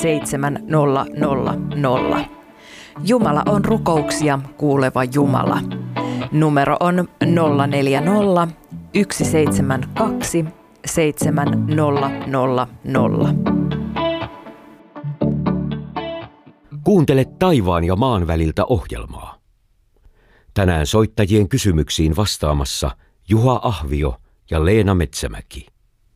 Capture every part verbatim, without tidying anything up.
seitsemän nolla nolla nolla. Jumala on rukouksia kuuleva Jumala. Numero on nolla neljä nolla, yksi seitsemän kaksi, seitsemän nolla nolla nolla. Kuuntele taivaan ja maan väliltä ohjelmaa. Tänään soittajien kysymyksiin vastaamassa Juha Ahvio ja Leena Metsämäki.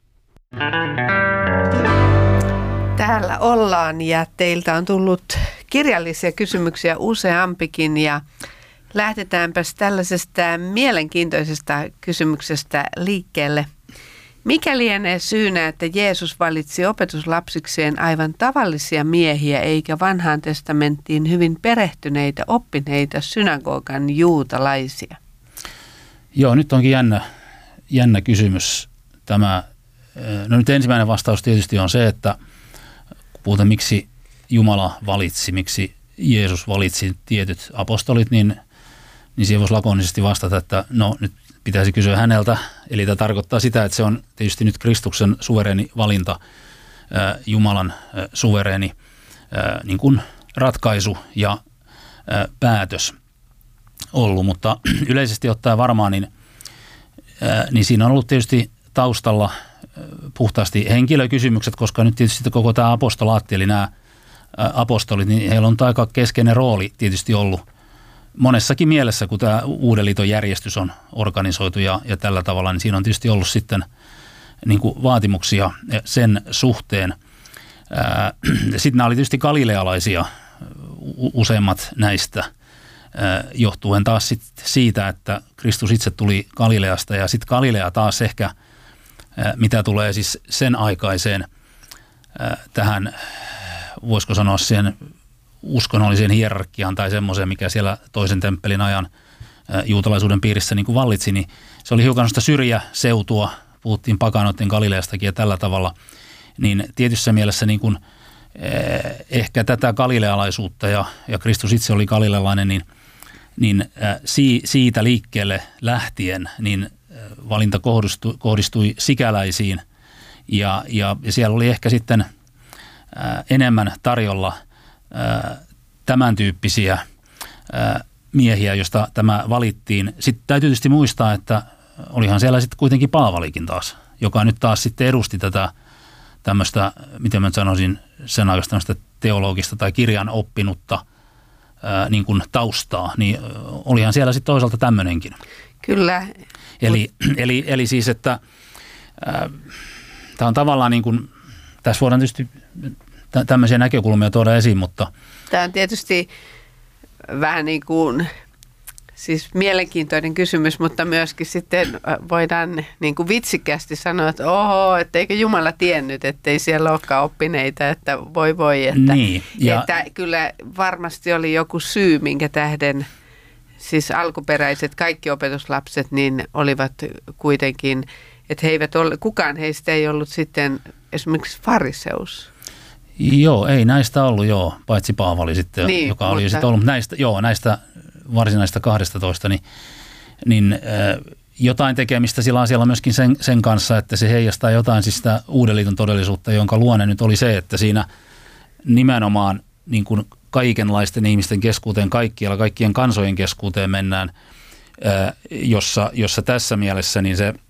Täällä ollaan ja teiltä on tullut kirjallisia kysymyksiä useampikin ja lähdetäänpäs tällaisesta mielenkiintoisesta kysymyksestä liikkeelle. Mikä lienee syynä, että Jeesus valitsi opetuslapsikseen aivan tavallisia miehiä eikä vanhaan testamenttiin hyvin perehtyneitä, oppineita synagogan juutalaisia? Joo, nyt onkin jännä, jännä kysymys. Tämä, no nyt ensimmäinen vastaus tietysti on se, että kun puhutaan miksi Jumala valitsi, miksi Jeesus valitsi tietyt apostolit, niin, niin siihen voisi lakonisesti vastata, että no nyt pitäisi kysyä häneltä. Eli tämä tarkoittaa sitä, että se on tietysti nyt Kristuksen suvereeni valinta, Jumalan suvereeni niin kuin ratkaisu ja päätös ollut. Mutta yleisesti ottaen varmaan, niin, niin siinä on ollut tietysti taustalla puhtaasti henkilökysymykset, koska nyt tietysti koko tämä apostolaatti, eli nämä apostolit, niin heillä on aika keskeinen rooli tietysti ollut monessakin mielessä, kun tämä Uuden liiton järjestys on organisoitu ja, ja tällä tavalla, niin siinä on tietysti ollut sitten niin kuin vaatimuksia sen suhteen. Sitten nämä oli tietysti galilealaisia, useimmat näistä, johtuen taas sit siitä, että Kristus itse tuli Galileasta ja sitten Galilea taas ehkä, mitä tulee siis sen aikaiseen tähän, voisiko sanoa sen uskonnolliseen hierarkiaan tai semmoiseen, mikä siellä toisen temppelin ajan juutalaisuuden piirissä niin kuin vallitsi, niin se oli hiukan sellaista syrjäseutua, puhuttiin pakanoiden Galileastakin ja tällä tavalla, niin tietyssä mielessä niin kuin, eh, ehkä tätä galilealaisuutta ja, ja Kristus itse oli galilealainen, niin, niin eh, si, siitä liikkeelle lähtien niin eh, valinta kohdistui, kohdistui sikäläisiin ja, ja, ja siellä oli ehkä sitten eh, enemmän tarjolla tämän tyyppisiä miehiä, josta tämä valittiin. Sitten täytyy tietysti muistaa, että olihan siellä sitten kuitenkin Paavalikin taas, joka nyt taas sitten edusti tätä tämmöistä, miten mä sanoisin, sen aikaista tämmöistä teologista tai kirjan oppinutta ää, niin kuin taustaa, niin olihan siellä sitten toisaalta tämmöinenkin. Kyllä. Eli, eli, eli siis, että tämä on tavallaan niin kuin, tässä voidaan tietysti tämmöisiä näkökulmia tuoda esiin, mutta tämä on tietysti vähän niin kuin, siis mielenkiintoinen kysymys, mutta myöskin sitten voidaan niin kuin vitsikästi sanoa, että oho, että eikö Jumala tiennyt, ettei siellä olekaan oppineita, että voi voi, että, niin, ja että kyllä varmasti oli joku syy, minkä tähden siis alkuperäiset kaikki opetuslapset niin olivat kuitenkin, että he eivät ole, kukaan heistä ei ollut sitten esimerkiksi fariseus. Joo, ei näistä ollut, joo, paitsi Paavali sitten, niin, joka mutta oli sitten ollut näistä, joo, näistä varsinaista kahdestatoista, niin, niin äh, jotain tekemistä sillä asialla myöskin sen, sen kanssa, että se heijastaa jotain siis sitä Uuden liiton todellisuutta, jonka luonne nyt oli se, että siinä nimenomaan niin kuin kaikenlaisten ihmisten keskuuteen, kaikkialla, kaikkien kansojen keskuuteen mennään, äh, jossa, jossa tässä mielessä niin se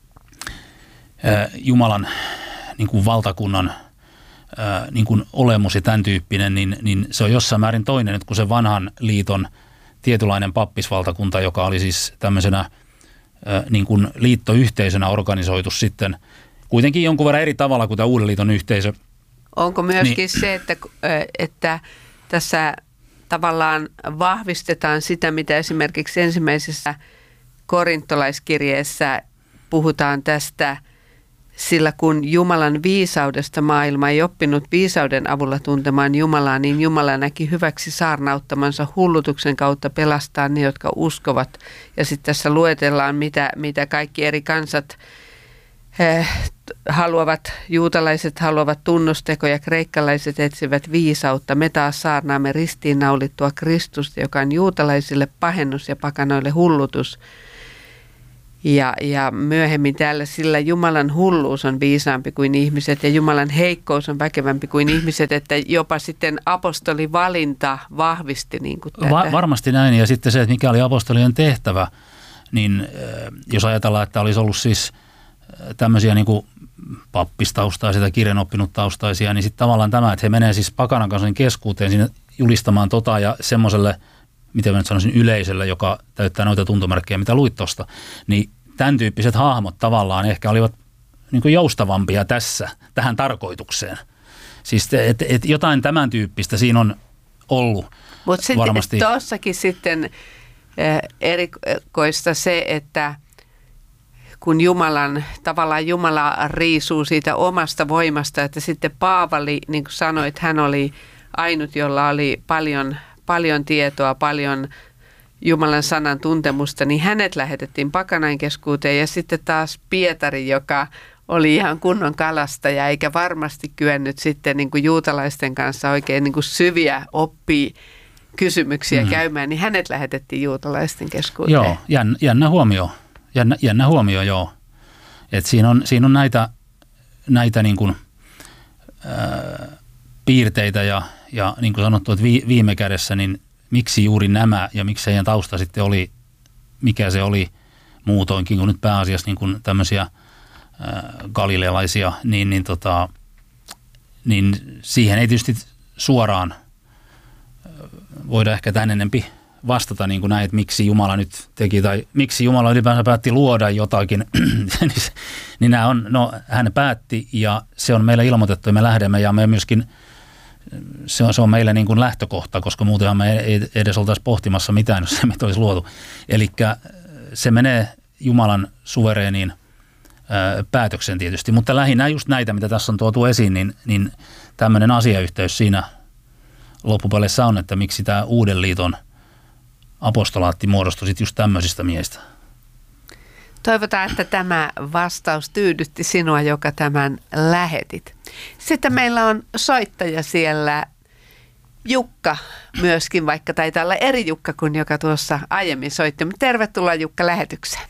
äh, Jumalan niin kuin valtakunnan Ää, niin kuin olemus ja tämän tyyppinen, niin, niin se on jossain määrin toinen, että kun se vanhan liiton tietynlainen pappisvaltakunta, joka oli siis tämmöisenä ää, niin kuin liittoyhteisönä organisoitu sitten kuitenkin jonkun verran eri tavalla kuin tämä Uuden liiton yhteisö. Onko myöskin niin, se, että, että tässä tavallaan vahvistetaan sitä, mitä esimerkiksi ensimmäisessä korintolaiskirjeessä puhutaan tästä, sillä kun Jumalan viisaudesta maailma ei oppinut viisauden avulla tuntemaan Jumalaa, niin Jumala näki hyväksi saarnauttamansa hullutuksen kautta pelastaa ne, jotka uskovat. Ja sitten tässä luetellaan, mitä, mitä kaikki eri kansat eh, haluavat, juutalaiset haluavat tunnustekoja, kreikkalaiset etsivät viisautta. Me taas saarnaamme ristiinnaulittua Kristusta, joka on juutalaisille pahennus ja pakanoille hullutus. Ja, ja myöhemmin täällä sillä Jumalan hulluus on viisaampi kuin ihmiset ja Jumalan heikkous on väkevämpi kuin ihmiset, että jopa sitten apostolivalinta vahvisti niin kuin tätä. Va- varmasti näin, ja sitten se, että mikä oli apostolien tehtävä, niin jos ajatellaan, että olisi ollut siis tämmöisiä niin kuin pappistaustaisia tai kirjanoppinut taustaisia, niin sitten tavallaan tämä, että he menee siis pakanan kansan keskuuteen sinne julistamaan tota ja semmoiselle, miten mä nyt sanoisin, yleisölle, joka täyttää noita tuntomerkkejä, mitä luit tosta, niin tämän tyyppiset hahmot tavallaan ehkä olivat niin kuin joustavampia tässä, tähän tarkoitukseen. Siis et, et jotain tämän tyyppistä siinä on ollut. Mutta sitten tuossakin sitten erikoista se, että kun Jumalan, tavallaan Jumala riisuu siitä omasta voimasta, että sitten Paavali, niin kuin sanoi, että hän oli ainut, jolla oli paljon, paljon tietoa, paljon Jumalan sanan tuntemusta, niin hänet lähetettiin pakanain keskuuteen ja sitten taas Pietari, joka oli ihan kunnon kalastaja eikä varmasti kyennyt sitten niin kuin juutalaisten kanssa oikein niin kuin syviä oppia kysymyksiä mm. käymään, niin hänet lähetettiin juutalaisten keskuuteen. Joo, jännä, jännä huomio. Jännä, jännä huomio, joo. Et siinä, on, siinä on näitä, näitä niin kuin, ää, piirteitä ja, ja niin kuin sanottu, että vi, viime kädessä, niin miksi juuri nämä ja miksi heidän tausta sitten oli, mikä se oli muutoinkin kuin nyt pääasiassa niin kuin tämmöisiä ää, galilealaisia, niin, niin, tota, niin siihen ei tietysti suoraan voida ehkä tämän enempi vastata niin kuin näin, että miksi Jumala nyt teki tai miksi Jumala ylipäänsä päätti luoda jotakin, niin nämä on, no hän päätti ja se on meille ilmoitettu ja me lähdemme ja me myöskin, se on, se on meille niin kuin lähtökohta, koska muutenhan me ei edes oltaisi pohtimassa mitään, jos se meitä olisi luotu. Eli se menee Jumalan suvereeniin ää, päätöksen tietysti, mutta lähinnä just näitä, mitä tässä on tuotu esiin, niin, niin tämmöinen asiayhteys siinä loppupeleissä on, että miksi tämä Uuden liiton apostolaatti muodostui sitten just tämmöisistä miehistä. Toivotaan, että tämä vastaus tyydytti sinua, joka tämän lähetit. Sitten meillä on soittaja siellä, Jukka myöskin, vaikka taitaa olla eri Jukka kuin joka tuossa aiemmin soitti. Mutta tervetuloa Jukka lähetykseen.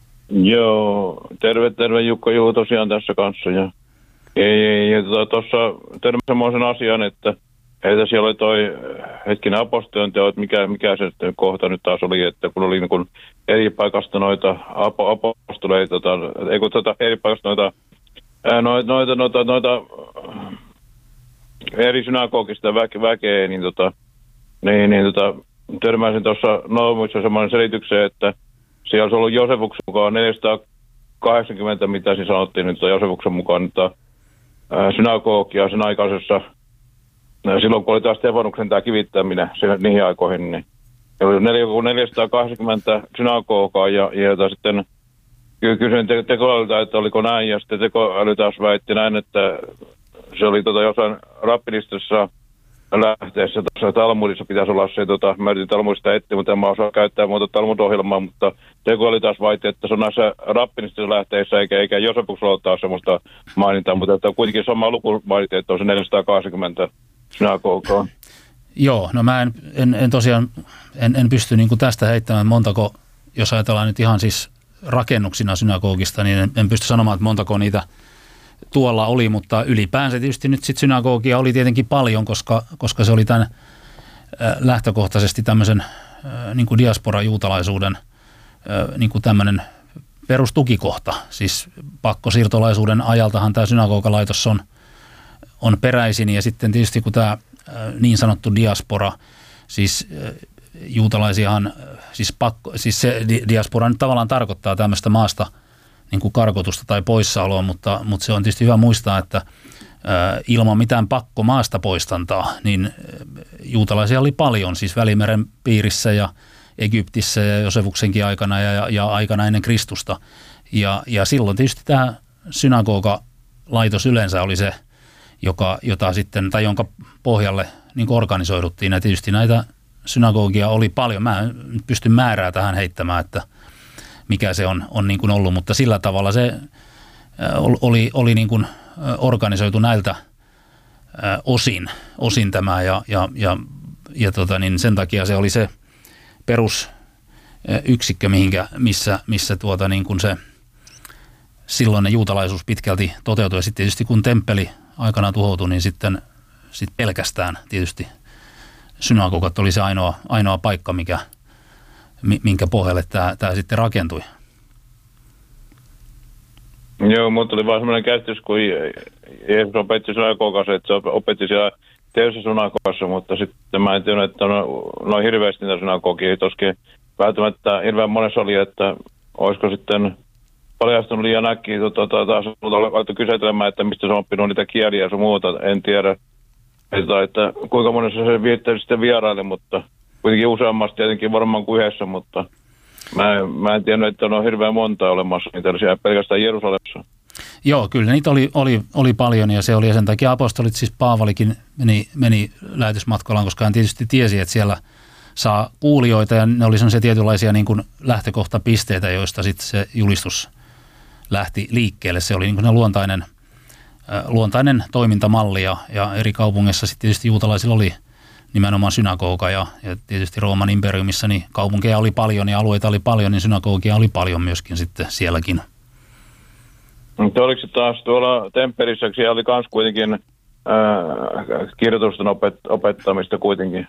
Joo, terve, terve Jukka, joo tosiaan tässä kanssa. Ja, ja, ja tuossa terve semmoisen asian, että Heitä siellä oli toi hetkinen apostolien teot, mikä, mikä se kohta nyt taas oli, että kun oli niin kuin eri paikasta noita apostoleita, ei kun tota, eri paikasta noita, noita, noita, noita, noita eri synagogista väke, väkeä, niin, tota, niin, niin tota, törmäsin tuossa Noumuissa semmoinen selitykseen, että siellä olisi ollut Josefuksen mukaan neljäsataakahdeksankymmentä, mitä siinä sanottiin nyt Josefuksen mukaan, että synagogia sen aikaisessa. Silloin kun oli taas Stefanuksen tämä kivittäminen niihin aikoihin, niin oli neljäsataakahdeksankymmentä synagogaa ja, ja sitten kysyin te- tekoälyltä, että oliko näin, ja sitten tekoäly taas väitti näin, että se oli tota jossain rappinistössä lähteessä, tuossa Talmudissa pitäisi olla se, tota, mä yritin Talmudista etsiä, mutta en mä osaa käyttää muuta Talmud-ohjelmaa, mutta tekoäly taas väitti, että se on näissä rappinistössä lähteissä, eikä, eikä Josefuksella ole taas semmoista mainintaa, mutta että kuitenkin sama luku mainittiin, että on se neljäsataakahdeksankymmentä synagogaa. Joo, no mä en, en, en tosiaan, en, en pysty niin kuin tästä heittämään montako, jos ajatellaan nyt ihan siis rakennuksina synagogista, niin en, en pysty sanomaan, että montako niitä tuolla oli, mutta ylipäänsä tietysti nyt sitten synagogia oli tietenkin paljon, koska, koska se oli tämän äh, lähtökohtaisesti tämmöisen äh, niin kuin diaspora-juutalaisuuden äh, niin kuin tämmöinen perustukikohta. Siis pakkosiirtolaisuuden ajaltahan tämä synagogalaitos on, on peräisin ja sitten tietysti kun tämä äh, niin sanottu diaspora, siis äh, juutalaisiahan, siis, pakko, siis se diaspora nyt tavallaan tarkoittaa tämmöistä maasta niin kuin karkotusta tai poissaoloa, mutta, mutta se on tietysti hyvä muistaa, että ää, ilman mitään pakko maasta poistantaa, niin juutalaisia oli paljon, siis Välimeren piirissä ja Egyptissä ja Josefuksenkin aikana ja, ja aikana ennen Kristusta. Ja, ja silloin tietysti tämä synagoga-laitos yleensä oli se, joka, jota sitten, tai jonka pohjalle niin kuin organisoiduttiin. Ja tietysti näitä synagogia oli paljon. Mä en pysty määrää tähän heittämään, että mikä se on, on niin kuin ollut, mutta sillä tavalla se oli, oli niin kuin organisoitu näiltä osin, osin tämä ja, ja, ja, ja tota niin sen takia se oli se perus yksikkö, mihinkä, missä, missä tuota, niin kuin se silloinen juutalaisuus pitkälti toteutui. Ja sitten tietysti kun temppeli aikanaan tuhoutui, niin sitten sit pelkästään tietysti synagogat oli se ainoa, ainoa paikka, mikä, minkä pohjalle tämä, tämä sitten rakentui. Joo, mutta tuli vaan semmoinen käsitys, kun Jeesus opetti synagogassa, että se opetti siellä tietyssä synagogassa, mutta sitten mä en tiedä, että no, no hirveästi niitä synagogia toskin välttämättä hirveän monessa oli, että olisiko sitten paljastunut liian äkkiä, tota, taas alettu kyselemään, että mistä se on oppinut niitä kieliä ja sun muuta, en tiedä, että, että kuinka monessa se vietteli sitten vieraille, mutta kuitenkin useammasti tietenkin varmaan kuin yhdessä, mutta mä, en, mä en tiedä, että on hirveän monta olemassa niitä siellä pelkästään Jerusalemissa. Joo, kyllä niitä oli, oli, oli paljon ja se oli ja sen takia apostolit, siis Paavalikin meni, meni lähetysmatkallaan, koska hän tietysti tiesi, että siellä saa kuulijoita ja ne oli sellaisia tietynlaisia niin kuin lähtökohtapisteitä, joista sitten se julistus lähti liikkeelle. Se oli niin kuin luontainen, äh, luontainen toimintamalli ja, ja eri kaupungeissa sitten tietysti juutalaisilla oli nimenomaan synagoga ja, ja tietysti Rooman imperiumissa niin kaupunkeja oli paljon ja alueita oli paljon, niin synagogia oli paljon myöskin sitten sielläkin. Mutta oliko se taas tuolla temppelissä, siellä oli myös kuitenkin ää, kirjoitusten opet, opettamista kuitenkin?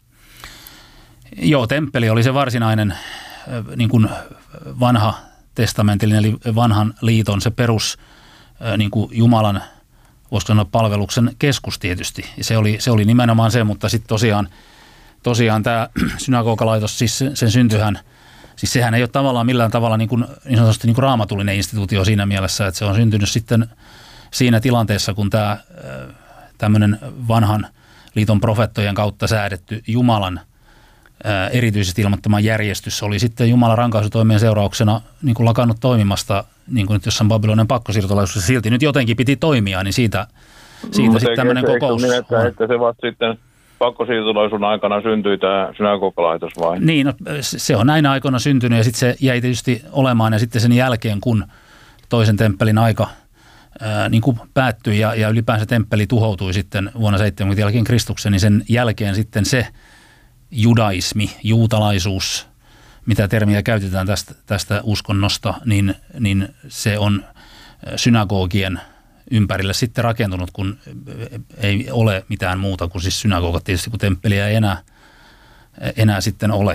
Joo, temppeli oli se varsinainen äh, niin kuin vanha testamentillinen, eli vanhan liiton se perus äh, niin kuin Jumalan, voisiko sanoa palveluksen keskus tietysti. Ja se oli, se oli nimenomaan se, mutta sitten tosiaan, tosiaan tämä synagogalaitos, siis sen syntyhän, siis sehän ei ole tavallaan millään tavalla niin, kuin, niin sanotusti niin kuin raamatullinen instituutio siinä mielessä, että se on syntynyt sitten siinä tilanteessa, kun tämä tämmöinen vanhan liiton profettojen kautta säädetty Jumalan ää, erityisesti ilmoittama järjestys oli sitten Jumalan rankaisutoimien seurauksena niin kuin lakannut toimimasta, niin kuin nyt jossain Babylonin pakkosiirtolaisuudessa silti nyt jotenkin piti toimia, niin siitä, siitä sitten tämmöinen kokous. Niin, että, että se vasta sitten pakkosiirtolaisuuden aikana syntyi tämä synagogalaitos vai? Niin, no, se on näinä aikoina syntynyt ja sitten se jäi tietysti olemaan ja sitten sen jälkeen, kun toisen temppelin aika ää, niin kuin päättyi ja, ja ylipäänsä temppeli tuhoutui sitten vuonna seitsemänkymmentä jälkeen Kristuksen, niin sen jälkeen sitten se judaismi, juutalaisuus, mitä termiä käytetään tästä, tästä uskonnosta, niin, niin se on synagogien ympärille sitten rakentunut, kun ei ole mitään muuta kuin siis synagogat tietysti, kun temppeliä ei enää, enää sitten ole.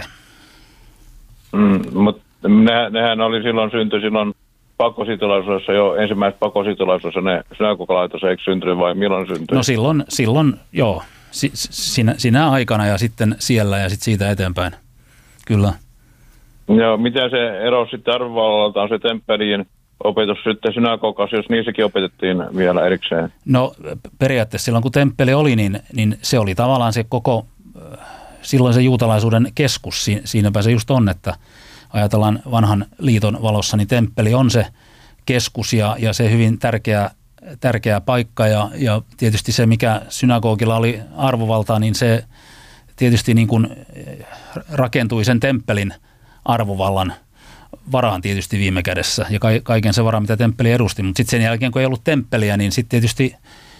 Mm, mutta ne, nehän oli silloin synty silloin pakkosiirtolaisuudessa jo, ensimmäisessä pakkosiirtolaisuudessa ne synagogalaitos eikö syntynyt vai milloin syntyi? No silloin, silloin joo, si, sinä, sinä aikana ja sitten siellä ja sitten siitä eteenpäin, kyllä. Joo, miten se ero sitten arvovallaltaan se temppelin opetus sitten synagogassa, jos niissäkin opetettiin vielä erikseen? No periaatteessa silloin kun temppeli oli, niin, niin se oli tavallaan se koko, silloin se juutalaisuuden keskus, siinäpä se just on, että ajatellaan vanhan liiton valossa, niin temppeli on se keskus ja, ja se hyvin tärkeä, tärkeä paikka ja, ja tietysti se, mikä synagogilla oli arvovaltaa, niin se tietysti niin kuin rakentui sen temppelin arvovallan varaan tietysti viime kädessä ja kaiken se varaan, mitä temppeli edusti, mutta sitten sen jälkeen, kun ei ollut temppeliä, niin sitten tietysti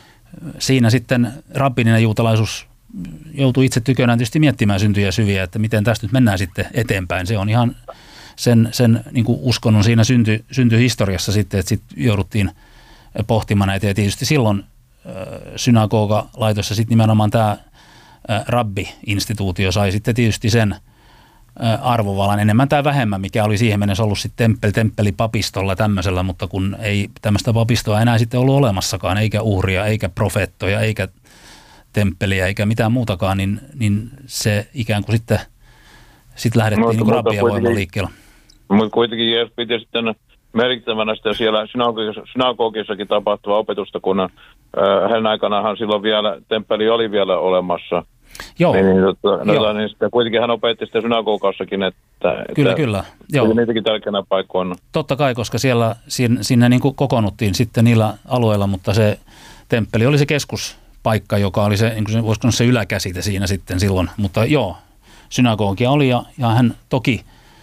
siinä sitten rabbininen juutalaisuus joutui itse tykönään tietysti miettimään syntyjä syviä, että miten tästä nyt mennään sitten eteenpäin. Se on ihan sen, sen niin kuin uskonnon siinä synty, syntyhistoriassa sitten, että sitten jouduttiin pohtimaan näitä ja tietysti silloin synagoga-laitossa sitten nimenomaan tämä rabbi-instituutio sai sitten tietysti sen arvovallan enemmän tai vähemmän, mikä oli siihen mennessä ollut sitten temppeli, temppelipapistolla tämmöisellä, mutta kun ei tämmöistä papistoa enää sitten ollut olemassakaan, eikä uhria, eikä profeettoja, eikä temppeliä, eikä mitään muutakaan, niin, niin se ikään kuin sitten sit lähdettiin niin kuin rabbia voimalla liikkeellä. Mutta kuitenkin Jeesus piti sitten merkittävänä sitä siellä synagogissakin tapahtuvaa opetusta, kun äh, hänen aikanaanhan silloin vielä temppeli oli vielä olemassa. Joo. Niin, niin, tota, Joo. niin sitten kuitenkin hän opetti sitä synagogassakin, että, kyllä, että kyllä. Joo. niitäkin tärkeänä paikkoina. Totta kai, koska siellä sinne, sinne niin kuin kokoonnuttiin sitten niillä alueilla, mutta se temppeli oli se keskuspaikka, joka oli se, niin kuin se, voisiko se yläkäsite siinä sitten silloin. Mutta joo, synagogia oli ja, ja hän toki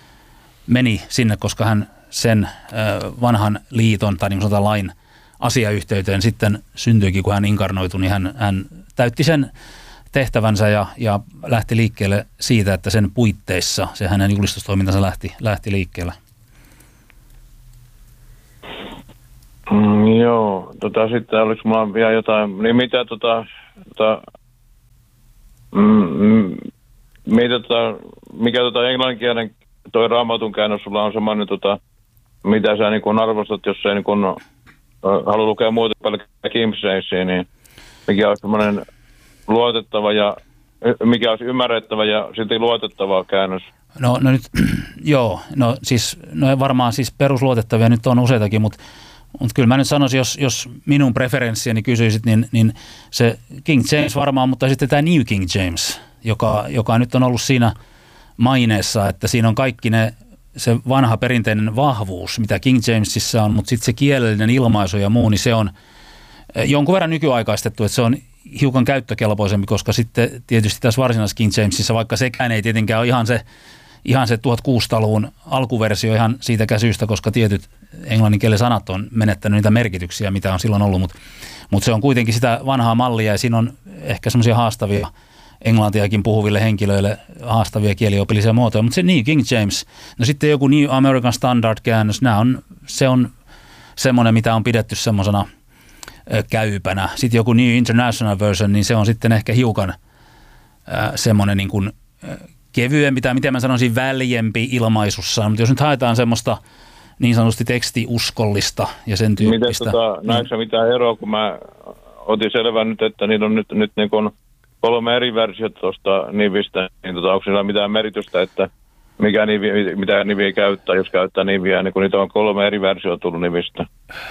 meni sinne, koska hän sen äh, vanhan liiton tai niin kuin sanotaan lain asiayhteyteen sitten syntyikin, kun hän inkarnoitui, niin hän, hän täytti sen tehtävänsä ja, ja lähti liikkeelle siitä, että sen puitteissa se hänen julistustoimintansa lähti, lähti liikkeelle. Mm, joo, tota, sitten oliko mulla vielä jotain, niin mitä tota, tota mm, mitä tota, mikä tota englanninkielen toi Raamatun käännös sulla on semmoinen, tota, mitä sä niin kun arvostat, jos sä niin kun haluaa lukea muuta pelkkää King Jamesiä, niin mikä on semmoinen luotettava ja mikä olisi ymmärrettävä ja silti luotettava käännös? No, no nyt, joo, no siis no varmaan siis perusluotettavia nyt on useitakin, mutta Mutta kyllä mä nyt sanoisin, jos, jos minun preferenssiäni kysyisit, niin, niin se King James varmaan, mutta sitten tämä New King James, joka, joka nyt on ollut siinä maineessa, että siinä on kaikki ne, se vanha perinteinen vahvuus, mitä King Jamesissa on, mutta sitten se kielellinen ilmaisu ja muu, niin se on jonkun verran nykyaikaistettu, että se on hiukan käyttökelpoisempi, koska sitten tietysti tässä varsinaisessa King Jamesissa, vaikka sekään ei tietenkään ole ihan se, ihan se tuhatkuusisataaluvun alkuversio ihan siitä syystä, koska tietyt englanninkielen sanat on menettänyt niitä merkityksiä, mitä on silloin ollut, mutta mut se on kuitenkin sitä vanhaa mallia ja siinä on ehkä semmoisia haastavia englantiakin puhuville henkilöille haastavia kieliopillisia muotoja, mutta se New King James, no sitten joku New American Standard-käännös, nämä on, se on semmoinen, mitä on pidetty semmoisena käypänä. Sitten joku New International Version, niin se on sitten ehkä hiukan äh, semmoinen niin kuin äh, kevyempi tai miten mä sanoisin väljempi ilmaisussaan, mutta jos nyt haetaan semmoista niin sanotusti tekstiuskollista ja sen tyyppistä. Miten tota, näetkö sä mitään eroa, kun mä otin selvää nyt, että niillä on nyt, nyt niin kuin kolme eri versiota tuosta nivistä, niin tota, onko niillä mitään merkitystä, että mikä nivi, mitä niviä käyttää, jos käyttää niviä, niin kun niitä on kolme eri versiota tullut nivistä?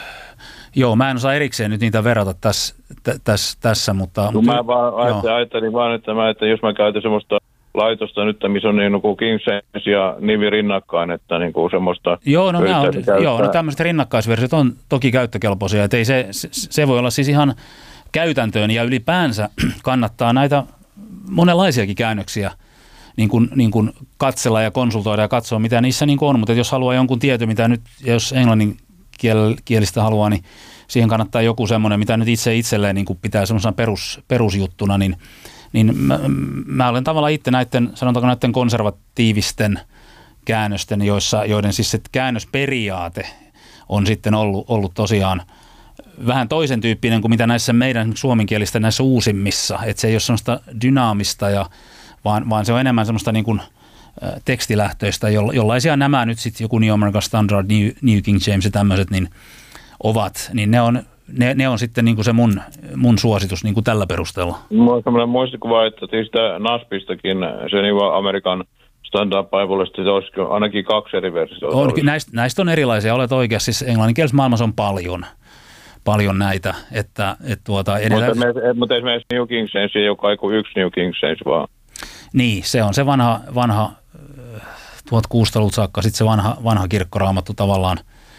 Joo, mä en osaa erikseen nyt niitä verrata tässä, tässä, tässä mutta... No, mä vaan ajattelin, ajattelin vaan, että, mä, että jos mä käytän semmoista laitosta nyt, missä on niin kuin King James ja nivi rinnakkain, että niin kuin semmoista... Joo, no, on, joo, no tämmöiset rinnakkaisversiot on toki käyttökelpoisia, että ei se, se, se voi olla siis ihan käytäntöön ja ylipäänsä kannattaa näitä monenlaisiakin käännöksiä niin kuin, niin kuin katsella ja konsultoida ja katsoa, mitä niissä niin kuin on, mutta jos haluaa jonkun tieto, mitä nyt, jos englannin kiel, kielistä haluaa, niin siihen kannattaa joku semmoinen, mitä nyt itse itselleen niin kuin pitää semmoisena perus, perusjuttuna, niin niin mä, mä olen tavallaan itse näiden, sanotaanko näiden konservatiivisten käännösten, joissa, joiden siis se käännösperiaate on sitten ollut, ollut tosiaan vähän toisen tyyppinen kuin mitä näissä meidän suomenkielistä näissä uusimmissa. Että se ei ole semmoista dynaamista, ja, vaan, vaan se on enemmän semmoista niin kuin tekstilähtöistä, jollaisia nämä nyt sitten joku New American Standard, New, New King James ja tämmöiset niin ovat, niin ne on Ne, ne on sitten niin kuin se mun, mun suositus niin kuin tällä perusteella. Mulla on sellainen muistikuva, että siitä N A S Pistäkin, se New American Standard Biblesta, se olisi ainakin kaksi eri versiota. On, näistä, näistä on erilaisia, olet oikeassa. Siis englanninkielisessä maailmassa on paljon, paljon näitä. Että, et tuota, edellä... Mutta, me, mutta esimerkiksi New King James ei ole kai kuin yksi New King James vaan. Niin, se on se vanha, vanha tuhatkuusisataalulta saakka, sitten se vanha, vanha kirkkoraamattu tavallaan.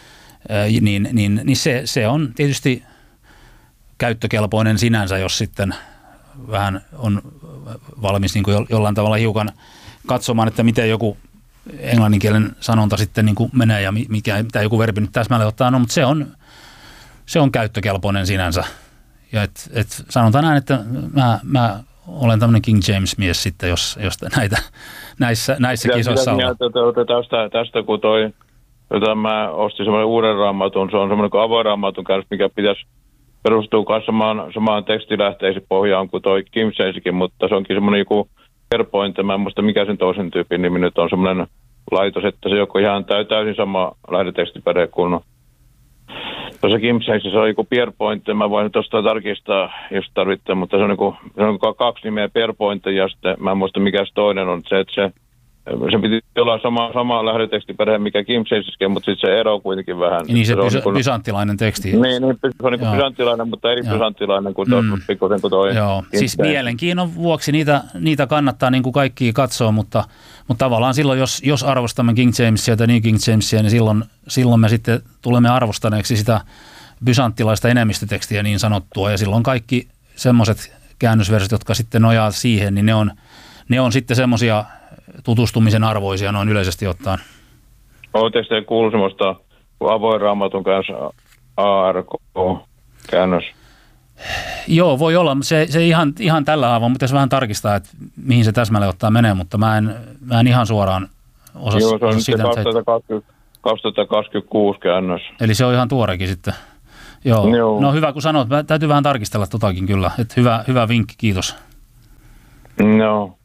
Niin, niin, niin se, se on tietysti käyttökelpoinen sinänsä, jos sitten vähän on valmis niin kuin jollain tavalla hiukan katsomaan, että miten joku englanninkielen sanonta sitten niin kuin menee ja mikä, mitä joku verbi nyt täsmälleen ottaa, no, mutta se on, se on käyttökelpoinen sinänsä. Ja et, et sanotaan näin, että mä, mä olen tämmöinen King James-mies sitten, jos, jos näitä, näissä, näissä ja kisoissa on. Tästä, tästä kun toi jota mä ostin semmoinen uuden raamatun, se on semmoinen kuin avoin raamatun kanssa, mikä pitäisi perustua myös samaan, samaan tekstilähteisiin pohjaan kuin toi King Jameskin, mutta se onkin semmoinen joku SharePoint, mä en muista mikä sen toisen tyypin nimi nyt on semmoinen laitos, että se joko ihan täysin sama lähdetekstipäde kuin tuossa King Jamesissa se on joku PeerPoint, mä voin tuosta tarkistaa, jos tarvitsee, mutta se on, niinku, se on kaksi nimeä PeerPoint ja sitten mä en muista mikä se toinen on, se, että se Se piti olla sama, sama lähdetekstiperhe, mikä King Jamesiskin, mutta sitten se ero kuitenkin vähän. Niin se, se pysy, niin bysanttilainen teksti. Niin, niin se on niin bysanttilainen, mutta eri bysanttilainen kuin tuossa mm. pikkuisen kuin toi. Joo, King siis James. Mielenkiinnon vuoksi niitä, niitä kannattaa niin kuin kaikkia katsoa, mutta, mutta tavallaan silloin, jos, jos arvostamme King Jamesia tai New King Jamesia, niin silloin, silloin me sitten tulemme arvostaneeksi sitä bysanttilaista enemmistötekstiä niin sanottua, ja silloin kaikki semmoiset käännösversiot, jotka sitten nojaa siihen, niin ne on, ne on sitten semmoisia tutustumisen arvoisia noin yleisesti ottaen. Oletteko te kuullut semmoista avoin raamatun kanssa A R K-käännös? Joo, voi olla, mutta se, se ihan, ihan tällä haavaa, mutta pitäisi vähän tarkistaa, että mihin se täsmälleen ottaa menee, mutta mä en, mä en ihan suoraan osaa. Joo, se on nyt kaksituhattakaksikymmentäkuusi käännös. Eli se on ihan tuorekin sitten. Joo. Joo. No hyvä, kun sanot, täytyy vähän tarkistella totakin kyllä. Että hyvä, hyvä vinkki, kiitos. No.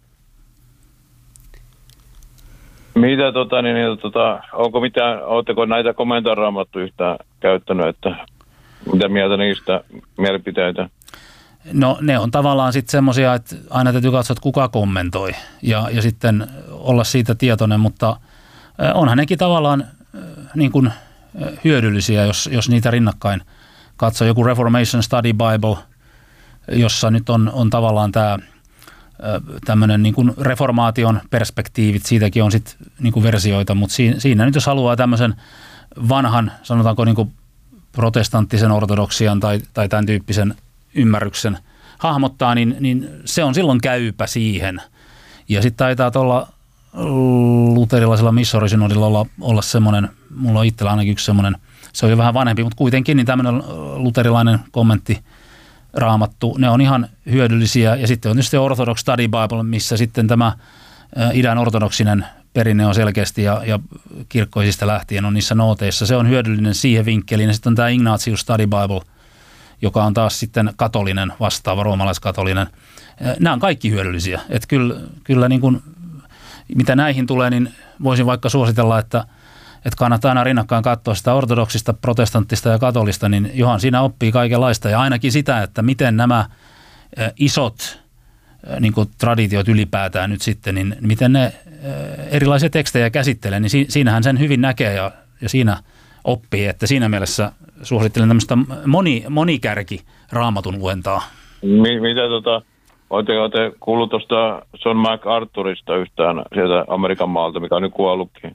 Mitä tota, niin, niin tota, onko mitään, ootteko näitä komentaraamattu yhtään käyttänyt, että mitä mieltä niistä mielipiteitä? No ne on tavallaan sitten semmoisia, että aina täytyy katsoa, että kuka kommentoi ja, ja sitten olla siitä tietoinen, mutta onhan nekin tavallaan niin kuin hyödyllisiä, jos, jos niitä rinnakkain katsoo. Joku Reformation Study Bible, jossa nyt on, on tavallaan tämä tämmöinen niin kuin reformaation perspektiivit, siitäkin on sitten niin kuin versioita, mutta siinä, siinä nyt jos haluaa tämmöisen vanhan, sanotaanko niin kuin protestanttisen ortodoksian tai, tai tämän tyyppisen ymmärryksen hahmottaa, niin, niin se on silloin käypä siihen. Ja sitten taitaa tuolla luterilaisella missiorisynodilla olla, olla semmoinen, mulla on itsellä ainakin yksi semmoinen, se on jo vähän vanhempi, mutta kuitenkin niin tämmöinen luterilainen kommentti raamattu, ne on ihan hyödyllisiä. Ja sitten on tietysti Orthodox Study Bible, missä sitten tämä idän ortodoksinen perinne on selkeästi ja, ja kirkkoisista lähtien on niissä nooteissa. Se on hyödyllinen siihen vinkkeliin. Ja sitten on tämä Ignatius Study Bible, joka on taas sitten katolinen vastaava, roomalaiskatolinen. Nämä on kaikki hyödyllisiä. Että kyllä, kyllä niin kuin, mitä näihin tulee, niin voisin vaikka suositella, että, että kannattaa aina rinnakkain katsoa sitä ortodoksista, protestanttista ja katolista, niin johan siinä oppii kaikenlaista. Ja ainakin sitä, että miten nämä isot niin kuin traditiot ylipäätään nyt sitten, niin miten ne erilaisia tekstejä käsittelee, niin siinähän sen hyvin näkee ja, ja siinä oppii, että siinä mielessä suosittelen tämmöistä moni, monikärki raamatun luentaa. Mitä tota, olette kuullut tuosta John MacArthurista yhtään sieltä Amerikan maalta, mikä on nyt kuollutkin?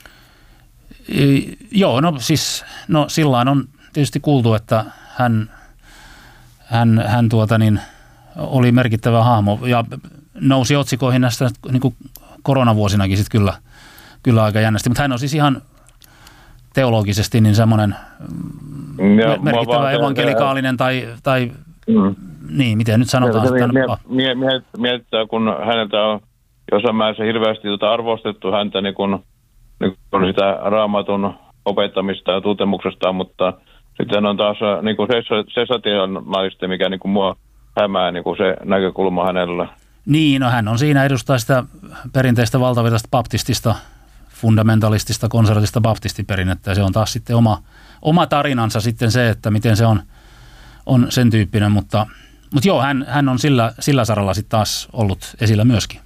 I, joo, no siis, no sillain on tietysti kuultu, että hän, hän, hän tuota niin, oli merkittävä hahmo ja nousi otsikoihin näistä niin kuin koronavuosinakin sitten kyllä, kyllä aika jännästi, mutta hän on siis ihan teologisesti niin semmoinen ja, merkittävä evankelikaalinen tai, tai mm. niin, miten nyt sanotaan. Se, mie, mie, mietittää, kun häneltä on jossain määrässä hirveästi tuota arvostettu häntä niin kun, niin kun sitä raamatun opettamista ja tuntemuksesta, mutta sitten on taas niin kuin sensationaalista, mikä niin kuin mua hämää niin kuin se näkökulma hänellä. Niin, no hän on siinä edustaa sitä perinteistä valtavirtaista baptistista, fundamentalistista, konservatista baptistiperinnettä ja se on taas sitten oma, oma tarinansa sitten se, että miten se on, on sen tyyppinen, mutta, mutta joo, hän, hän on sillä, sillä saralla sitten taas ollut esillä myöskin.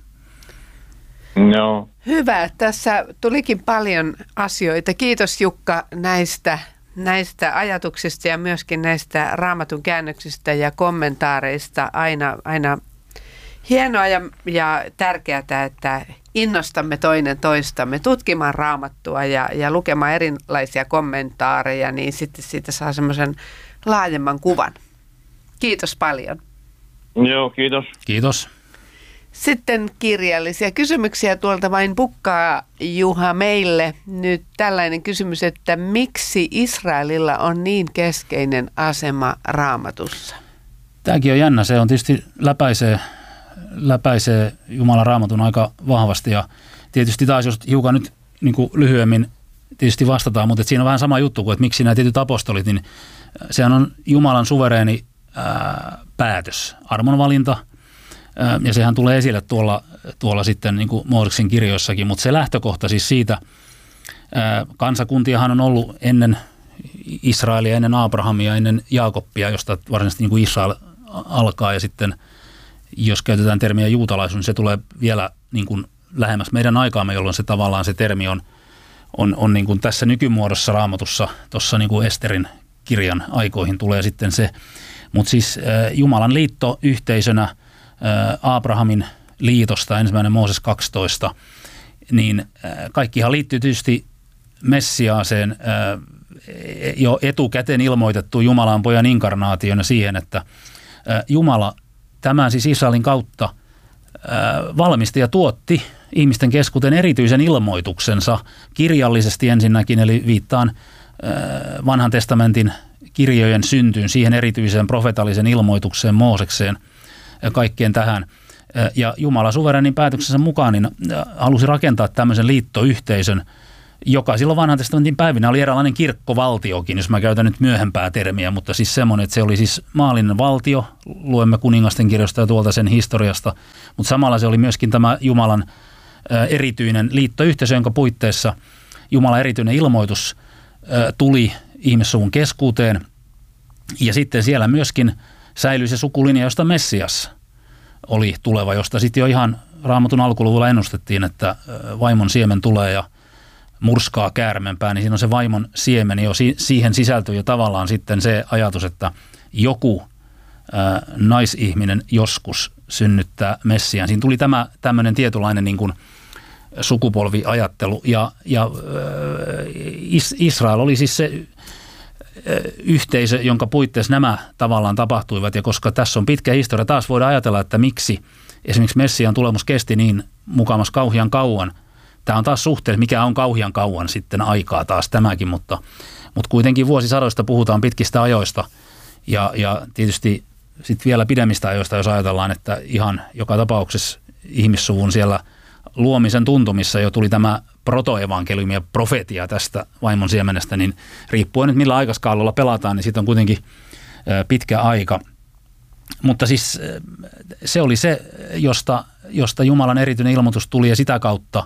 No. Hyvä, tässä tulikin paljon asioita. Kiitos Jukka näistä, näistä ajatuksista ja myöskin näistä raamatun käännöksistä ja kommentaareista. Aina, aina hienoa ja, ja tärkeää, että innostamme toinen toistamme tutkimaan raamattua ja, ja lukemaan erilaisia kommentaareja, niin sitten siitä saa semmoisen laajemman kuvan. Kiitos paljon. Joo, kiitos. Kiitos. Sitten kirjallisia kysymyksiä tuolta vain pukkaa Juha meille. Nyt tällainen kysymys, että miksi Israelilla on niin keskeinen asema Raamatussa? Tämäkin on jännä. Se on tietysti läpäisee, läpäisee Jumalan Raamatun aika vahvasti ja tietysti taas jos hiukan nyt niin kuin lyhyemmin tietysti vastataan, mutta siinä on vähän sama juttu kuin, että miksi nämä tietyt apostolit, niin sehän on Jumalan suvereeni ää, päätös, armonvalinta. Ja sehän tulee esille tuolla, tuolla sitten niin kuin Mooseksen kirjoissakin, mutta se lähtökohta siis siitä, ää, kansakuntiahan on ollut ennen Israelia, ennen Abrahamia, ennen Jaakobia, josta varsinaisesti niin kuin Israel alkaa ja sitten jos käytetään termiä juutalaisuus, niin se tulee vielä niin kuin lähemmäs meidän aikaamme, jolloin se tavallaan se termi on, on, on niin kuin tässä nykymuodossa Raamatussa, tuossa niin kuin Esterin kirjan aikoihin tulee sitten se, mutta siis ää, Jumalan liitto yhteisönä, Abrahamin liitosta, ensimmäinen Mooses kaksitoista, niin kaikkihan liittyy tietysti Messiaaseen jo etukäteen ilmoitettu Jumalan pojan inkarnaationa siihen, että Jumala tämän siis Israelin kautta valmisti ja tuotti ihmisten keskuuteen erityisen ilmoituksensa kirjallisesti ensinnäkin, eli viittaan vanhan testamentin kirjojen syntyyn, siihen erityiseen profetaalisen ilmoitukseen, Moosekseen ja kaikkeen tähän. Ja Jumala suvereenin päätöksensä mukaan niin halusi rakentaa tämmöisen liittoyhteisön, joka silloin vanhan testamentin päivinä oli eräänlainen kirkkovaltiokin, jos mä käytän nyt myöhempää termiä, mutta siis semmoinen, että se oli siis maallinen valtio, luemme kuningasten kirjoista ja tuolta sen historiasta, mutta samalla se oli myöskin tämä Jumalan erityinen liittoyhteisö, jonka puitteissa Jumalan erityinen ilmoitus tuli ihmissuvun keskuuteen, ja sitten siellä myöskin säilyi se sukulinja, josta Messias oli tuleva, josta sitten jo ihan Raamatun alkuluvulla ennustettiin, että vaimon siemen tulee ja murskaa käärmenpää, niin siinä on se vaimon siemen, jo siihen sisältyy jo tavallaan sitten se ajatus, että joku ää, naisihminen joskus synnyttää Messiaan. Siinä tuli tämä tämmöinen tietynlainen niin kuin sukupolviajattelu, ja, ja ää, Is- Israel oli siis se yhteisö, jonka puitteissa nämä tavallaan tapahtuivat, ja koska tässä on pitkä historia, taas voidaan ajatella, että miksi esimerkiksi Messiaan tulemus kesti niin mukamas kauhean kauan. Tämä on taas suhteellisesti, mikä on kauhean kauan sitten aikaa taas tämäkin, mutta, mutta kuitenkin vuosisadoista puhutaan pitkistä ajoista, ja, ja tietysti sitten vielä pidemmistä ajoista, jos ajatellaan, että ihan joka tapauksessa ihmissuvun siellä luomisen tuntumissa jo tuli tämä protoevankeliumi ja profetia tästä vaimon siemenestä, niin riippuen nyt millä aikaskaalolla pelataan, niin siitä on kuitenkin pitkä aika. Mutta siis se oli se, josta, josta Jumalan erityinen ilmoitus tuli, ja sitä kautta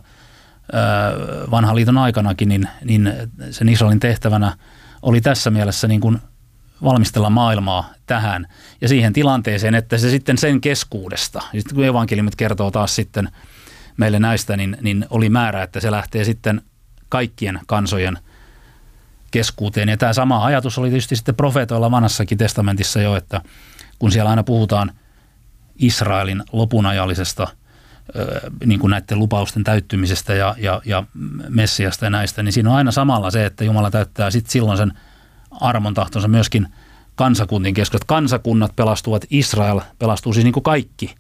vanhan liiton aikanakin, niin, niin sen Israelin tehtävänä oli tässä mielessä niin kuin valmistella maailmaa tähän ja siihen tilanteeseen, että se sitten sen keskuudesta, sitten kun evankeliumit kertoo taas sitten meille näistä, niin, niin oli määrä, että se lähtee sitten kaikkien kansojen keskuuteen. Ja tämä sama ajatus oli tietysti sitten profeetoilla vanhassakin testamentissa jo, että kun siellä aina puhutaan Israelin lopunajallisesta niin kuin näiden lupausten täyttymisestä ja, ja, ja Messiasta ja näistä, niin siinä on aina samalla se, että Jumala täyttää sitten silloin sen armon tahtonsa myöskin kansakuntien keskuudessa. Kansakunnat pelastuvat, Israel pelastuu siis niin kuin kaikki.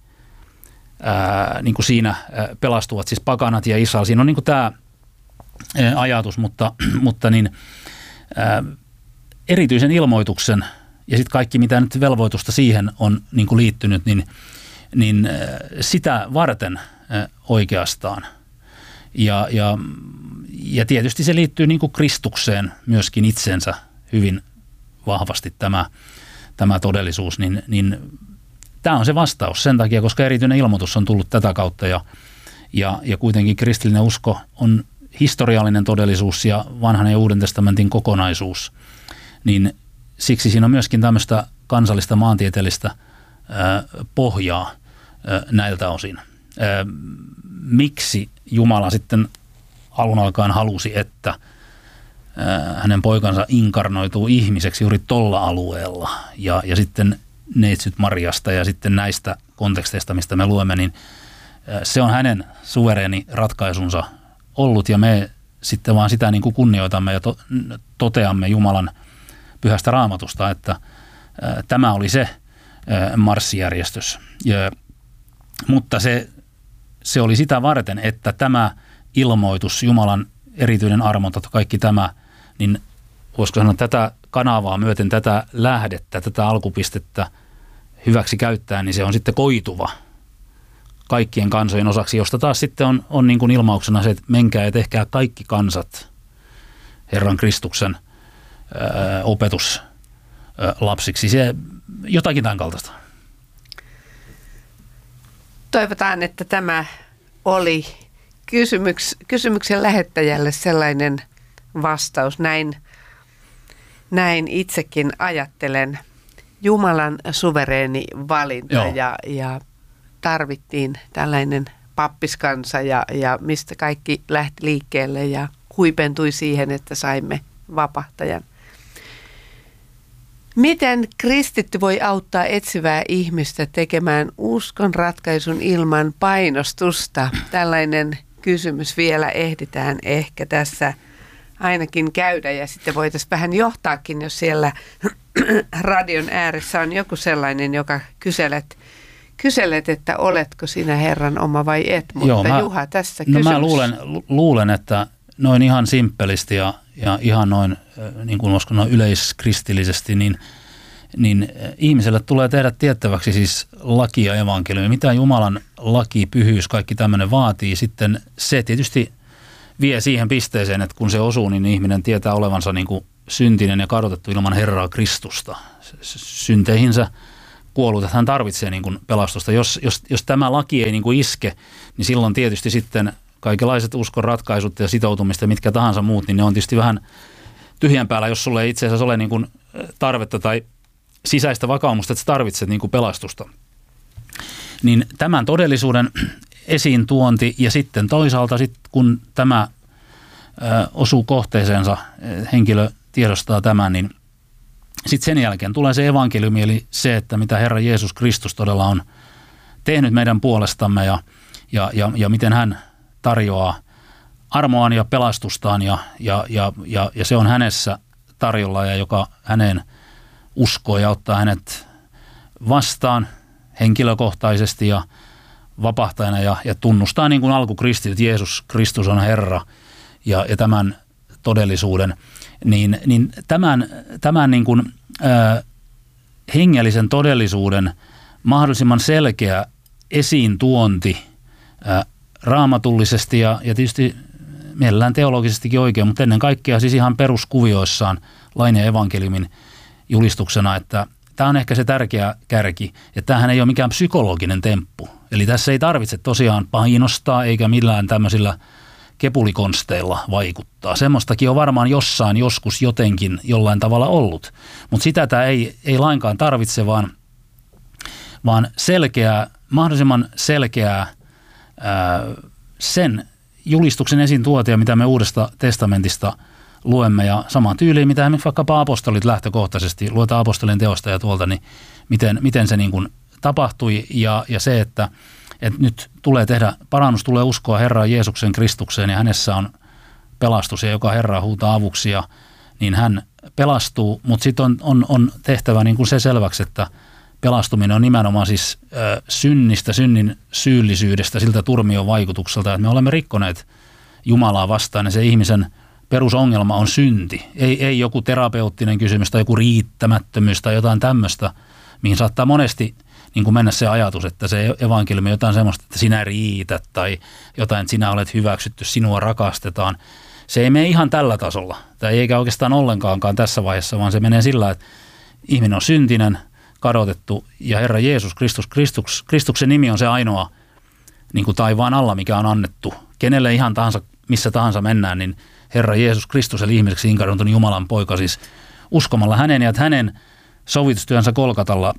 Ää, niin kuin siinä ää, pelastuvat siis pakanat ja Israel. Siinä on niin kuin tämä ää, ajatus, mutta, mutta niin, ää, erityisen ilmoituksen ja sitten kaikki, mitä nyt velvoitusta siihen on niin kuin liittynyt, niin, niin ää, sitä varten ää, oikeastaan. Ja, ja, ja tietysti se liittyy niin kuin Kristukseen myöskin itsensä hyvin vahvasti tämä, tämä todellisuus, niin, niin tämä on se vastaus sen takia, koska erityinen ilmoitus on tullut tätä kautta ja, ja, ja kuitenkin kristillinen usko on historiallinen todellisuus ja vanhan ja uuden testamentin kokonaisuus, niin siksi siinä on myöskin tämmöistä kansallista maantieteellistä ää, pohjaa ää, näiltä osin. Ää, miksi Jumala sitten alun alkaen halusi, että ää, hänen poikansa inkarnoituu ihmiseksi juuri tolla alueella ja, ja sitten neitsyt Mariasta ja sitten näistä konteksteista, mistä me luemme, niin se on hänen suvereeni ratkaisunsa ollut ja me sitten vaan sitä niin kuin kunnioitamme ja to, toteamme Jumalan pyhästä raamatusta, että ää, tämä oli se ää, marssijärjestys. Ja, mutta se, se oli sitä varten, että tämä ilmoitus, Jumalan erityinen armonta, kaikki tämä, niin voisiko sanoa tätä kanavaa myöten, tätä lähdettä, tätä alkupistettä hyväksi käyttää, niin se on sitten koituva kaikkien kansojen osaksi, josta taas sitten on, on niin kuin ilmauksena se, että menkää ja tehkää kaikki kansat Herran Kristuksen ää, opetuslapsiksi. Se jotakin tämän kaltaista. Toivotaan, että tämä oli kysymyks, kysymyksen lähettäjälle sellainen vastaus. Näin, näin itsekin ajattelen. Jumalan suvereeni valinta ja, ja tarvittiin tällainen pappiskansa ja, ja mistä kaikki lähti liikkeelle ja huipentui siihen, että saimme vapahtajan. Miten kristitty voi auttaa etsivää ihmistä tekemään uskon ratkaisun ilman painostusta? Tällainen kysymys vielä ehditään ehkä tässä ainakin käydä ja sitten voitaisiin vähän johtaakin, jos siellä radion ääressä on joku sellainen, joka kyselet, kyselet, että oletko sinä Herran oma vai et, mutta Joo, mä, Juha tässä kysymys. No mä luulen, luulen, että noin ihan simppelisti ja, ja ihan noin, niin kuin voisiko noin yleiskristillisesti, niin, niin ihmiselle tulee tehdä tiettäväksi siis laki ja evankeliumi. Mitä Jumalan laki, pyhyys, kaikki tämmöinen vaatii, sitten se tietysti vie siihen pisteeseen, että kun se osuu, niin ihminen tietää olevansa niin kuin syntinen ja kadotettu ilman Herraa Kristusta. Synteihinsä kuollut, että hän tarvitsee niin kuin pelastusta. Jos, jos, jos tämä laki ei niin kuin iske, niin silloin tietysti sitten kaikenlaiset uskon ratkaisut ja sitoutumista, mitkä tahansa muut, niin ne on tietysti vähän tyhjän päällä, jos sulle ei itse asiassa ole niin kuin tarvetta tai sisäistä vakaumusta, että sä tarvitset niin kuin pelastusta. Niin tämän todellisuuden esiin tuonti ja sitten toisaalta sit, kun tämä ö, osuu kohteeseensa, henkilö tiedostaa tämän, niin sitten sen jälkeen tulee se evankeliumi, eli se, että mitä Herra Jeesus Kristus todella on tehnyt meidän puolestamme ja, ja, ja, ja miten hän tarjoaa armoaan ja pelastustaan ja, ja, ja, ja, ja se on hänessä tarjolla ja joka häneen uskoo ja ottaa hänet vastaan henkilökohtaisesti ja vapahtajana ja, ja tunnustaa niin kuin alkukristityt, Jeesus Kristus on Herra ja, ja tämän todellisuuden, niin, niin tämän, tämän niin kuin, ä, hengellisen todellisuuden mahdollisimman selkeä esiin tuonti ä, raamatullisesti ja, ja tietysti mielellään teologisestikin oikein, mutta ennen kaikkea siis ihan peruskuvioissaan lain ja evankeliumin julistuksena, että tämä on ehkä se tärkeä kärki, että tämähän ei ole mikään psykologinen temppu. Eli tässä ei tarvitse tosiaan painostaa eikä millään tämmöisillä kepulikonsteilla vaikuttaa. Semmoistakin on varmaan jossain joskus jotenkin jollain tavalla ollut, mutta sitä tämä ei, ei lainkaan tarvitse, vaan, vaan selkeää, mahdollisimman selkeää ää, sen julistuksen esiin tuotia, mitä me Uudesta testamentista luemme ja samaan tyyliin, mitä vaikkapa apostolit lähtökohtaisesti, luetaan apostolien teosta ja tuolta, niin miten, miten se niin kuin tapahtui ja, ja se, että, että nyt tulee tehdä, parannus tulee uskoa Herraan Jeesuksen Kristukseen ja hänessä on pelastus ja joka Herraa huutaa avuksi ja niin hän pelastuu, mutta sitten on, on, on tehtävä niin kuin se selväksi, että pelastuminen on nimenomaan siis äh, synnistä, synnin syyllisyydestä, siltä turmion vaikutukselta, että me olemme rikkoneet Jumalaa vastaan ja se ihmisen perusongelma on synti. Ei, ei joku terapeuttinen kysymys tai joku riittämättömyys tai jotain tämmöistä, mihin saattaa monesti niin kuin mennä se ajatus, että se evankeliumi on jotain semmoista, että sinä riität tai jotain, että sinä olet hyväksytty, sinua rakastetaan. Se ei mene ihan tällä tasolla, tai eikä oikeastaan ollenkaankaan tässä vaiheessa, vaan se menee sillä, että ihminen on syntinen, kadotettu ja Herra Jeesus Kristus, Kristus Kristuksen nimi on se ainoa niin kuin taivaan alla, mikä on annettu. Kenelle ihan tahansa, missä tahansa mennään, niin Herra Jeesus Kristus eli ihmiseksi inkarnoitun Jumalan poika, siis uskomalla hänen ja että hänen sovitustyönsä Golgatalla,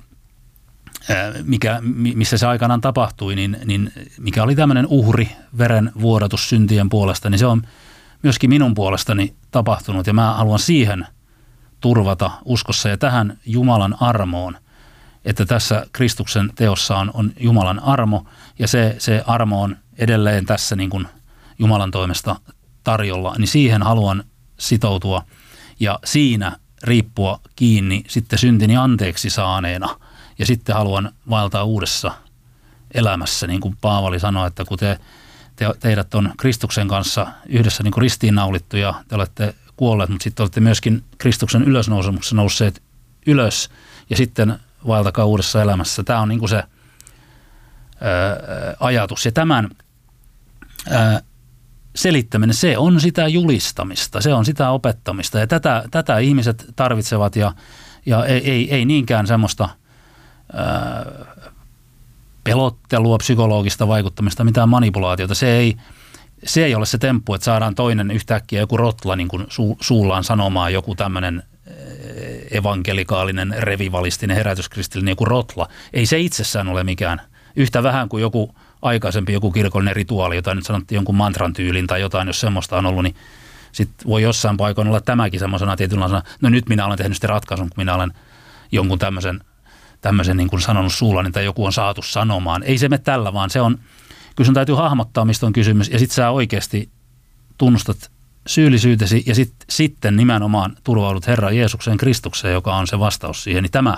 mikä, missä se aikanaan tapahtui, niin, niin mikä oli tämmöinen uhri, veren vuodatus syntien puolesta, niin se on myöskin minun puolestani tapahtunut ja mä haluan siihen turvata uskossa ja tähän Jumalan armoon, että tässä Kristuksen teossa on, on Jumalan armo ja se, se armo on edelleen tässä niin kuin Jumalan toimesta tarjolla, niin siihen haluan sitoutua ja siinä riippua kiinni sitten syntini anteeksi saaneena ja sitten haluan vaeltaa uudessa elämässä, niin kuin Paavali sanoi, että kun te, te, teidät on Kristuksen kanssa yhdessä niin kuin ristiinnaulittu ja te olette kuolleet, mutta sitten olette myöskin Kristuksen ylösnousemuksessa nousseet ylös ja sitten vaeltakaa uudessa elämässä. Tämä on niin kuin se ää, ajatus ja tämän ää, selittäminen, se on sitä julistamista, se on sitä opettamista ja tätä, tätä ihmiset tarvitsevat ja, ja ei, ei, ei niinkään semmoista ää, pelottelua, psykologista vaikuttamista, mitään manipulaatiota. Se ei, se ei ole se temppu, että saadaan toinen yhtäkkiä joku rotla niin kuin su, suullaan sanomaan joku tämmöinen evankelikaalinen, revivalistinen, herätyskristillinen joku rotla. Ei se itsessään ole mikään. Yhtä vähän kuin joku aikaisempi joku kirkollinen rituaali, jota nyt sanottiin jonkun mantran tyylin tai jotain, jos semmoista on ollut, niin sitten voi jossain paikoin olla tämäkin semmoisena tietynlaisena, no nyt minä olen tehnyt sitten ratkaisun, kun minä olen jonkun tämmöisen, tämmöisen niin kuin sanonut suullani tai joku on saatu sanomaan. Ei se mene tällä, vaan se on, kyllä sun täytyy hahmottaa, mistä on kysymys ja sitten sä oikeasti tunnustat syyllisyytesi ja sit, sitten nimenomaan turvaudut Herran Jeesukseen Kristukseen, joka on se vastaus siihen, niin tämä,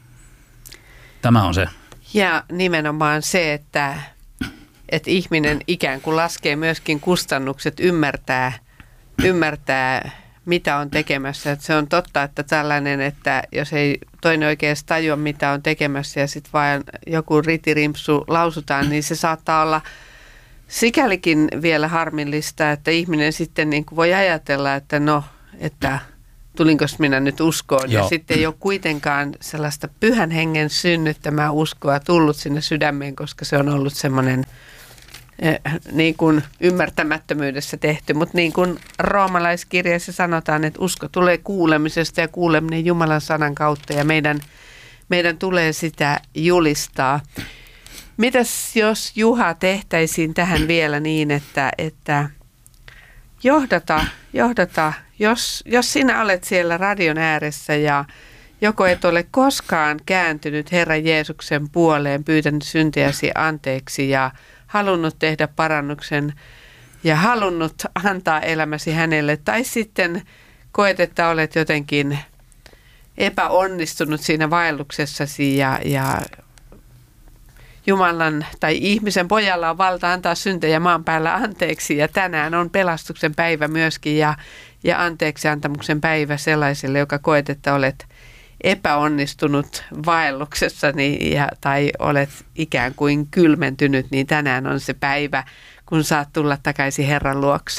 tämä on se. Ja nimenomaan se, että, että ihminen ikään kuin laskee myöskin kustannukset, ymmärtää, ymmärtää mitä on tekemässä. Että se on totta, että tällainen, että jos ei toinen oikein tajua, mitä on tekemässä ja sitten vaan joku ritirimpsu lausutaan, niin se saattaa olla sikälikin vielä harmillista, että ihminen sitten niin kuin voi ajatella, että no, että tulinko minä nyt uskoon. Joo. Ja sitten ei ole kuitenkaan sellaista pyhän hengen synnyttämää uskoa tullut sinne sydämeen, koska se on ollut semmoinen eh, niin kuin ymmärtämättömyydessä tehty. Mutta niin kuin roomalaiskirjassa sanotaan, että usko tulee kuulemisesta ja kuuleminen Jumalan sanan kautta ja meidän, meidän tulee sitä julistaa. Mitäs jos Juha tehtäisiin tähän vielä niin, että, että johdata, johdata jos, jos sinä olet siellä radion ääressä ja joko et ole koskaan kääntynyt Herran Jeesuksen puoleen, pyytänyt syntiäsi anteeksi ja halunnut tehdä parannuksen ja halunnut antaa elämäsi hänelle, tai sitten koet, että olet jotenkin epäonnistunut siinä vaelluksessasi ja, ja Jumalan tai ihmisen pojalla on valta antaa syntejä maan päällä anteeksi ja tänään on pelastuksen päivä myöskin ja, ja anteeksi antamuksen päivä sellaiselle, joka koet, että olet epäonnistunut vaelluksessani ja, tai olet ikään kuin kylmentynyt, niin tänään on se päivä, kun saat tulla takaisin Herran luokse.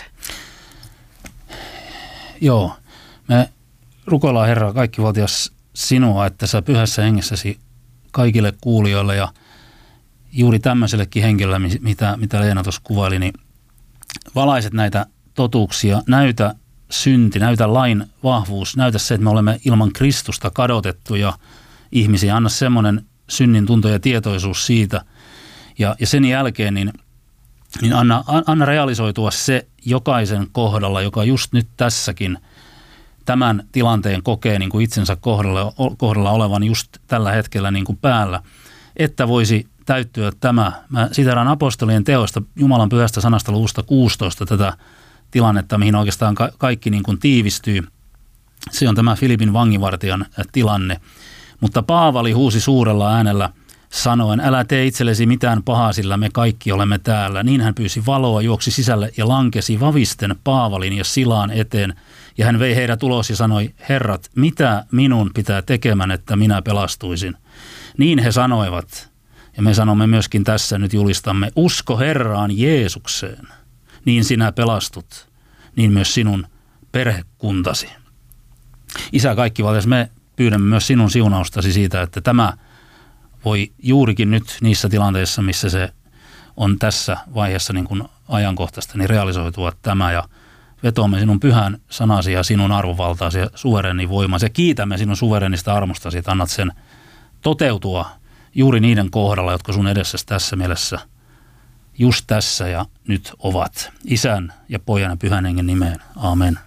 Joo, me rukoillaan Herra kaikkivaltias sinua, että sä pyhässä hengessäsi kaikille kuulijoille ja juuri tämmöisellekin henkilölle, mitä, mitä Leena tuossa kuvaili, niin valaiset näitä totuuksia, näytä synti, näytä lain vahvuus, näytä se, että me olemme ilman Kristusta kadotettuja ihmisiä, anna semmoinen synnin tunto ja tietoisuus siitä. Ja, ja sen jälkeen niin, niin anna, anna realisoitua se jokaisen kohdalla, joka just nyt tässäkin tämän tilanteen kokee niin kuin itsensä kohdalla, kohdalla olevan just tällä hetkellä niin kuin päällä, että voisi täyttyä tämä. Mä siteraan apostolien teosta Jumalan pyhästä sanasta luvusta kuusitoista tätä tilannetta, mihin oikeastaan ka- kaikki niin kuin tiivistyy. Se on tämä Filipin vanginvartijan tilanne. Mutta Paavali huusi suurella äänellä sanoen, älä tee itsellesi mitään pahaa, sillä me kaikki olemme täällä. Niin hän pyysi valoa, juoksi sisälle ja lankesi vavisten Paavalin ja Silaan eteen. Ja hän vei heidät ulos ja sanoi, herrat, mitä minun pitää tekemään, että minä pelastuisin? Niin he sanoivat. Ja me sanomme myöskin tässä nyt julistamme, usko Herraan Jeesukseen, niin sinä pelastut, niin myös sinun perhekuntasi. Isä kaikkivaltias, me pyydämme myös sinun siunaustasi siitä, että tämä voi juurikin nyt niissä tilanteissa, missä se on tässä vaiheessa niin kuin ajankohtaista, niin realisoitua tämä ja vetoamme sinun pyhän sanasi ja sinun arvovaltaasi ja suvereni voimasi ja kiitämme sinun suverenista armostasi, että annat sen toteutua juuri niiden kohdalla, jotka sun edessäsi tässä mielessä just tässä ja nyt ovat. Isän ja Pojan ja Pyhän Hengen nimeen. Aamen.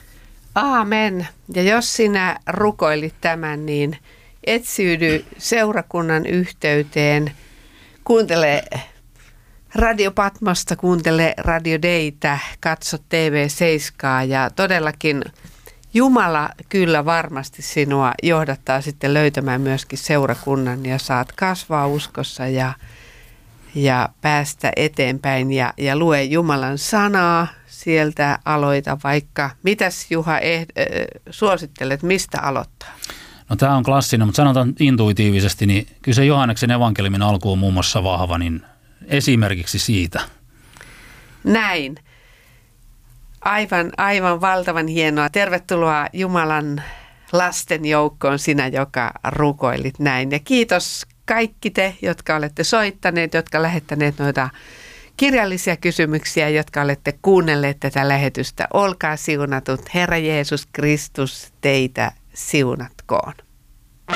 Aamen. Ja jos sinä rukoilit tämän, niin etsiydy seurakunnan yhteyteen. Kuuntele Radio Patmosta, kuuntele Radio Daytä, katso T V seitsemän ja todellakin Jumala kyllä varmasti sinua johdattaa sitten löytämään myöskin seurakunnan ja saat kasvaa uskossa ja, ja päästä eteenpäin ja, ja lue Jumalan sanaa. Sieltä aloita vaikka. Mitäs Juha eh, äh, suosittelet, mistä aloittaa? No tämä on klassinen, mutta sanotaan intuitiivisesti, niin kyllä se Johanneksen evankeliumin alku on muun muassa vahva, niin esimerkiksi siitä. Näin. Aivan, aivan valtavan hienoa. Tervetuloa Jumalan lasten joukkoon sinä, joka rukoilit näin. Ja kiitos kaikki te, jotka olette soittaneet, jotka lähettäneet noita kirjallisia kysymyksiä, jotka olette kuunnelleet tätä lähetystä. Olkaa siunatut. Herra Jeesus Kristus teitä siunatkoon.